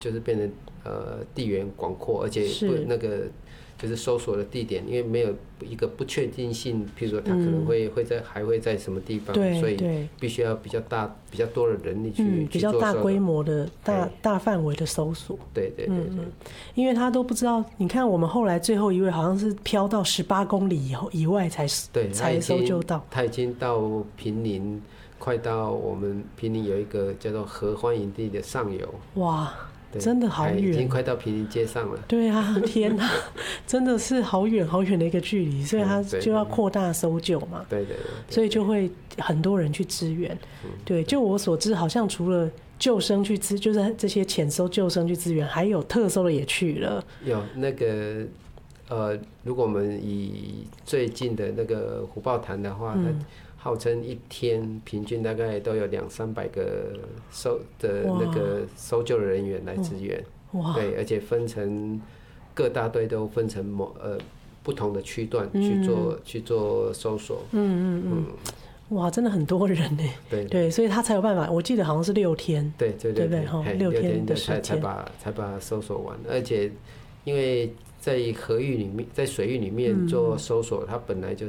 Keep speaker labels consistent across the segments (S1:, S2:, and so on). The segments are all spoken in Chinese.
S1: 就是变成地缘广阔，而且那个就是搜索的地点，因为没有一个不确定性，譬如说它可能还会在什么地方，所以必须要比较多的人力去
S2: 比较大规模的大范围的搜索。
S1: 对，
S2: 因为他都不知道，你看我们后来最后一位好像是飘到18公里以外才搜救到，
S1: 他已经到坪林，快到我们坪林有一个叫做合欢营地的上游。
S2: 哇！真的好远，
S1: 已经快到坪林街上了。
S2: 对啊，天哪，真的是好远好远的一个距离，所以他就要扩大搜救嘛。
S1: 对，
S2: 所以就会很多人去支援。对，就我所知，好像除了救生去就是这些潜搜救生去支援，还有特搜的也去了。
S1: 有那个如果我们以最近的那个虎豹潭的话，号称一天平均大概都有200-300个那个搜救的人员来支援，对，而且分成各大队都分成不同的区段去做搜索。
S2: 哇，真的很多人呢。对，所以他才有办法。我记得好像是6天。
S1: 对
S2: 不对？6天的时间
S1: 才把搜索完，而且因为在河域里面，在水域里面做搜索，它本来就是。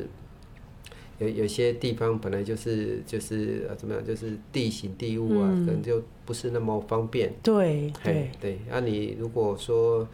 S1: 有些地方本来就是怎么样，就是地形地物啊，可能就不是那么方便。对。你如果说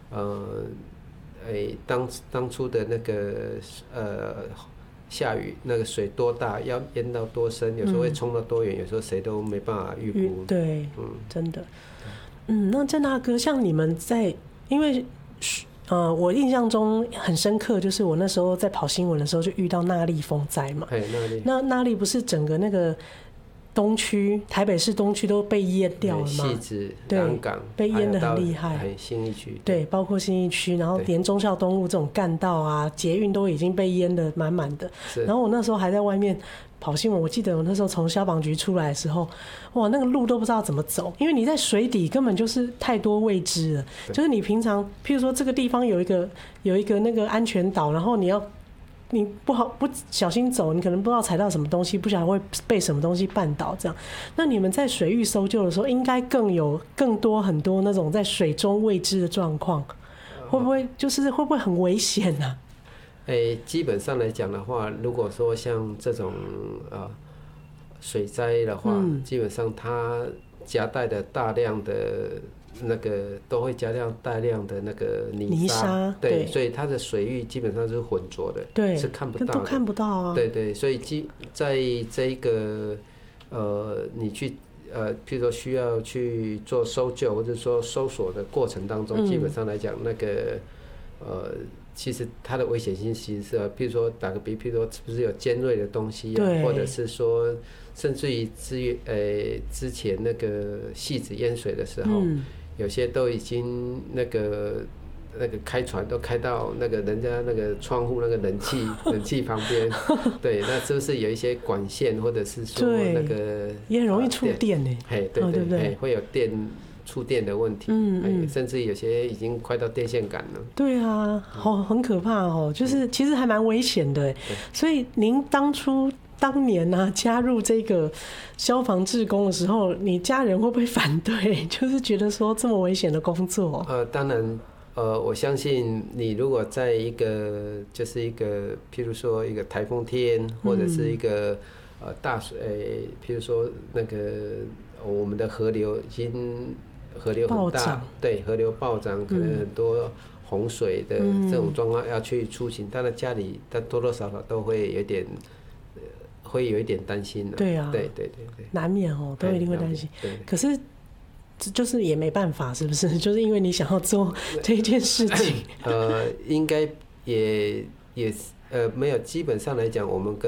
S1: 当初的那个下雨那个水多大，要淹到多深，有时候会冲到多远，有时候谁都没办法预估。
S2: 对，真的。那郑大哥，像你们因为。我印象中很深刻，就是我那时候在跑新闻的时候就遇到纳莉风灾嘛。那纳莉不是整个那个东区，台北市东区都被淹掉了吗？
S1: 汐止、南港
S2: 被淹得很厉害。
S1: 信义区。
S2: 对，包括信义区，然后连忠孝东路这种干道啊、捷运都已经被淹得满满的。然后我那时候还在外面跑新闻，我记得我那时候从消防局出来的时候，哇，那个路都不知道怎么走，因为你在水底根本就是太多未知了。就是你平常，譬如说这个地方有一个那个安全岛，然后你不小心走，你可能不知道踩到什么东西，不晓得会被什么东西绊倒这样。那你们在水域搜救的时候，应该更多很多那种在水中未知的状况，会不会很危险啊？
S1: 基本上来讲的话，如果说像这种水灾的话，基本上它夹带的大量的那个都会加量大量的那个泥沙，对，所以它的水域基本上是浑浊的，对，是看不到的，
S2: 都看不到啊。
S1: 对，所以在这一个你去譬如说需要去做搜救或者说搜索的过程当中，基本上来讲那个其实它的危险性其实是，譬如说打个比，譬如说是不是有尖锐的东西啊，或者是说，甚至于之前那个汐止淹水的时候，有些都已经那个开船都开到那个人家那个窗户那个冷气旁边，对，那是不是有一些管线或者是说那个
S2: 也很容易触电呢？
S1: 对，会有触电的问题，甚至有些已经快到电线杆了。
S2: 对啊，很可怕哦，就是其实还蛮危险的。所以您当年啊加入这个消防志工的时候，你家人会不会反对？就是觉得说这么危险的工作？
S1: 当然，我相信你如果在一个就是一个譬如说一个台风天，或者是一个大水，譬如说那个我们的河流很大，对，河流暴涨，可能很多洪水的这种状况要去出行，当然家里但多多少少都会有一点担心。
S2: 对啊，对，难免都一定会担心。可是就是也没办法，是不是？就是因为你想要做这件事情。
S1: 应该也没有，基本上来讲，我们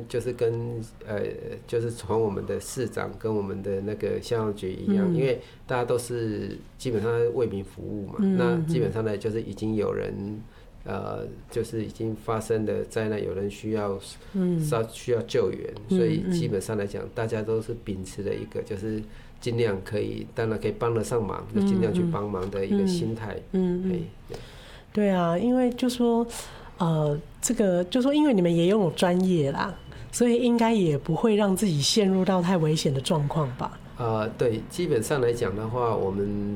S1: 就是从我们的市长跟我们的那个消防局一样，因为大家都是基本上为民服务嘛，那基本上呢，就是已经有人就是已经发生的灾难，有人需要救援，所以基本上来讲，大家都是秉持的一个就是尽量当然可以帮得上忙，就尽量去帮忙的一个心态。
S2: 对啊，因为就说这个就说因为你们也拥有专业啦，所以应该也不会让自己陷入到太危险的状况吧？
S1: 对，基本上来讲的话，我们